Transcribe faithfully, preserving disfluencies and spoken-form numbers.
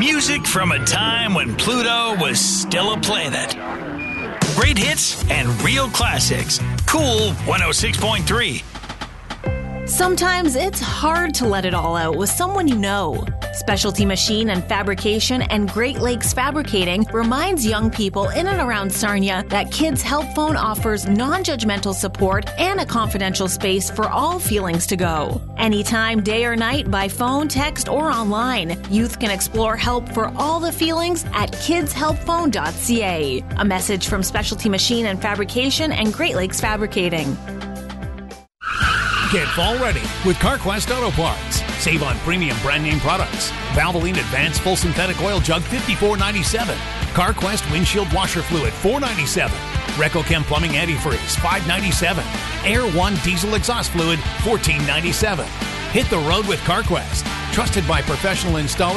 Music from a time when Pluto was still a planet. Great hits and real classics. Cool one oh six point three. Sometimes it's hard to let it all out with someone you know. Specialty Machine and Fabrication and Great Lakes Fabricating reminds young people in and around Sarnia that Kids Help Phone offers non-judgmental support and a confidential space for all feelings to go. Anytime, day or night, by phone, text, or online, youth can explore help for all the feelings at kids help phone dot c a. A message from Specialty Machine and Fabrication and Great Lakes Fabricating. Get fall ready with CarQuest Auto Parts. Save on premium brand name products. Valvoline Advanced Full Synthetic Oil Jug fifty-four ninety-seven. CarQuest Windshield Washer Fluid four ninety-seven. RecoChem Plumbing Antifreeze five ninety-seven. Air One Diesel Exhaust Fluid fourteen ninety-seven. Hit the road with CarQuest. Trusted by professional installers.